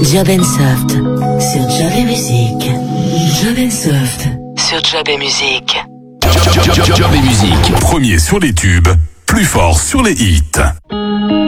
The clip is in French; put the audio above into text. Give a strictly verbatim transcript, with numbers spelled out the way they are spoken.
Job and Soft sur Job et Musique. Job and Soft sur Job et Musique. Job et Musique, premier sur les tubes, plus fort sur les hits.